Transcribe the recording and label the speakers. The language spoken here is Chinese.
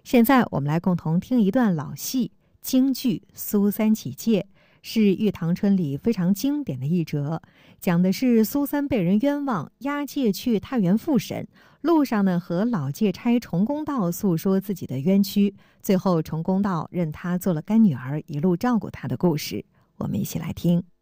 Speaker 1: 现在我们来共同听一段老戏京剧《苏三起解》，是《玉堂春》里非常经典的一折，讲的是苏三被人冤枉，押解去太原复审，路上呢和老戒差重公道诉说自己的冤屈，最后重公道认他做了干女儿，一路照顾他的故事。我们一起来听。